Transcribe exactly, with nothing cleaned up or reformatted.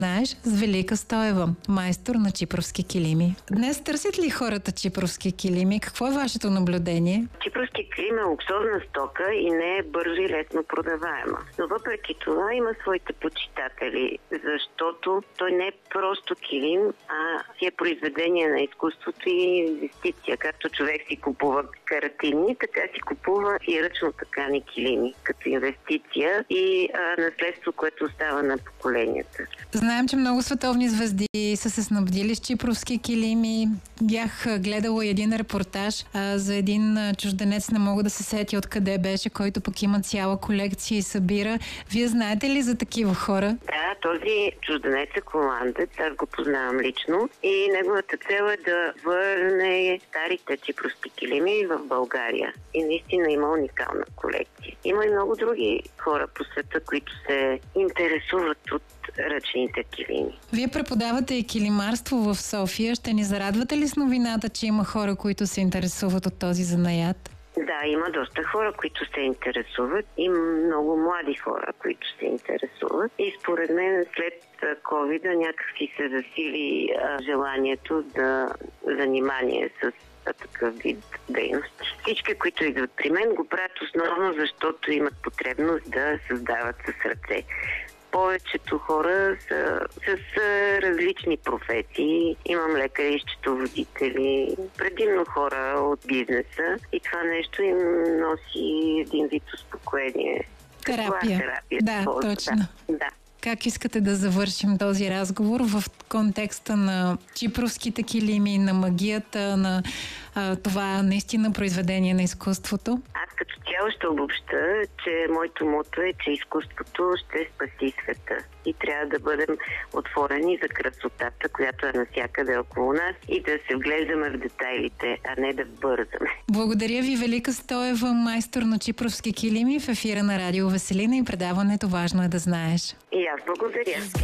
Знаеш, с Велика Стоева, майстор на чипровски килими. Днес търсят ли хората чипровски килими? Какво е вашето наблюдение? Чипровски килим е луксозна стока и не е бързо и лесно продаваема. Но въпреки това има своите почитатели, защото той не е просто килим, а си е произведение на изкуството и инвестиция. Както човек си купува картини, така си купува и ръчно ткани килими, като инвестиция и а, наследство, което остава на поколенията. Знаем, че много световни звезди са се снабдили с чипровски килими. Бях гледала един репортаж а, за един чужденец, не мога да се сетя откъде беше, който пък има цяла колекция и събира. Вие знаете ли за такива хора? Да, този чужденец е холандец, аз го познавам лично и неговата цел е да върне старите чипровски килими в България. И наистина има уникална колекция. Има и много други хора по света, които се интересуват от ръчните килими. Вие преподавате и килимарство в София. Ще ни зарадвате ли с новината, че има хора, които се интересуват от този занаят? Да, има доста хора, които се интересуват и много млади хора, които се интересуват. И според мен след ковида някакси се засили а, желанието да занимание с такъв вид дейности. Всички, които идват при мен, го правят основно, защото имат потребност да създават с ръце. Повечето хора са с различни професии. Имам лекари, счетоводители, предимно хора от бизнеса и това нещо им носи един вид успокоение. Терапия. терапия Да, полза. точно. Да, да. Как искате да завършим този разговор в контекста на чипровските килими, на магията, на а, това наистина произведение на изкуството? Аз като цяло ще обобща, че моето мото е, че изкуството ще спаси света и трябва да бъдем отворени за красотата, която е навсякъде около нас и да се вглеждаме в детайлите, а не да бързаме. Благодаря ви, Велика Стоева, майстор на чипровски килими в ефира на Радио Веселина и предаването "Важно е да знаеш". И аз благодаря.